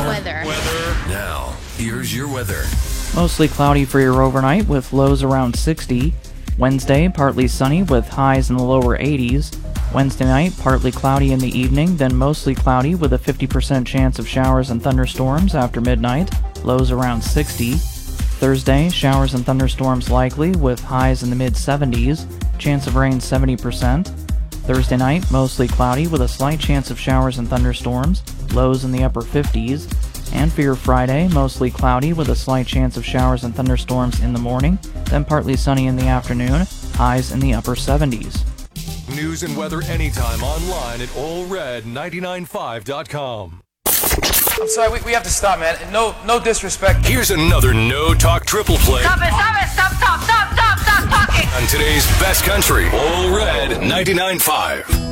Weather. Now, here's your weather. Mostly cloudy for your overnight with lows around 60. Wednesday, partly sunny with highs in the lower 80s. Wednesday night, partly cloudy in the evening, then mostly cloudy with a 50% chance of showers and thunderstorms after midnight, lows around 60. Thursday, showers and thunderstorms likely with highs in the mid-70s, chance of rain 70%. Thursday night, mostly cloudy with a slight chance of showers and thunderstorms, lows in the upper 50s. And for your Friday, mostly cloudy with a slight chance of showers and thunderstorms in the morning, then partly sunny in the afternoon, highs in the upper 70s. News and weather anytime online at allred995.com. I'm sorry, we have to stop, man. No disrespect. Here's another No Talk triple play Stop talking. on today's best country, All Red 99.5.